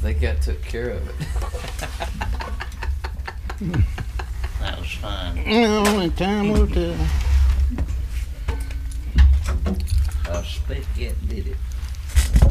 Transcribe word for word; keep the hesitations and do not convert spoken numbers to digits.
think that took care of it. That was fun. Only time will tell. A spit yet did it.